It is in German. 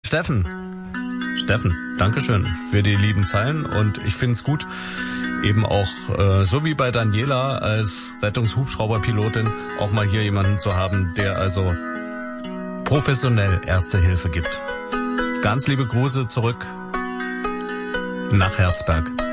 Steffen, Dankeschön für die lieben Zeilen und ich finde es gut, eben auch, so wie bei Daniela als Rettungshubschrauberpilotin, auch mal hier jemanden zu haben, der also professionell Erste Hilfe gibt. Ganz liebe Grüße zurück nach Herzberg.